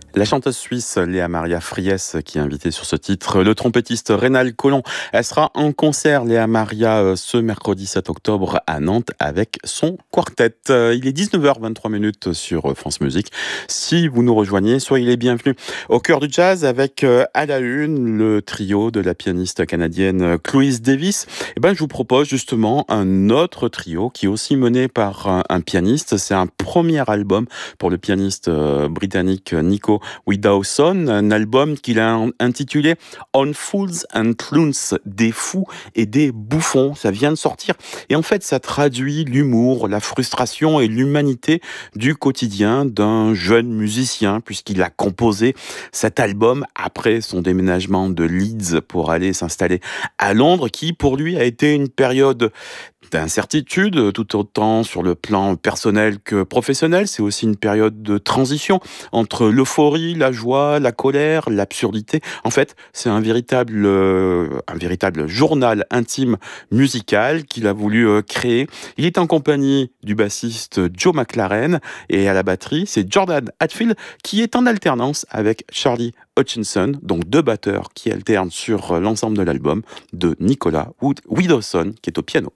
La chanteuse suisse Léa Maria Fries qui est invitée sur ce titre. Le trompettiste Rénal Collomb, elle sera en concert, Léa Maria, ce mercredi 7 octobre à Nantes avec son quartet. Il est 19h23 sur France Musique. Si vous nous rejoignez, soyez les bienvenus au cœur du jazz avec à la une le trio de la pianiste canadienne Chloe Davis. Je vous propose justement un autre trio qui est aussi mené par un pianiste. C'est un premier album pour le pianiste britannique Nico Widdowson, un album qu'il a intitulé On Fools and Clowns, des fous et des bouffons. Ça vient de sortir et en fait ça traduit l'humour, la frustration et l'humanité du quotidien d'un jeune musicien, puisqu'il a composé cet album après son déménagement de Leeds pour aller s'installer à Londres, qui pour lui a été une période d'incertitude, tout autant sur le plan personnel que professionnel. C'est aussi une période de transition entre l'euphorie, la joie, la colère, l'absurdité. En fait, c'est un véritable journal intime musical qu'il a voulu créer. Il est en compagnie du bassiste Joe McLaren et à la batterie, c'est Jordan Hatfield qui est en alternance avec Charlie Hutchinson, donc deux batteurs qui alternent sur l'ensemble de l'album, de Nicolas Widdowson qui est au piano.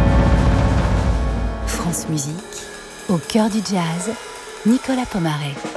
France Musique, au cœur du jazz, Nicolas Pomaret.